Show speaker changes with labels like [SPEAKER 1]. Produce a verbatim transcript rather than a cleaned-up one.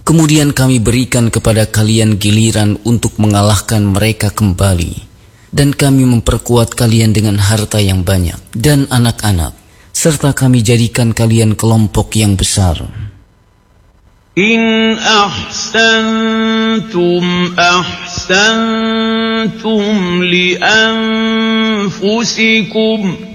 [SPEAKER 1] Kemudian kami berikan kepada kalian giliran untuk mengalahkan mereka kembali, dan kami memperkuat kalian dengan harta yang banyak dan anak-anak, serta kami jadikan kalian kelompok yang besar.
[SPEAKER 2] In ahsantum ahsantum li anfusikum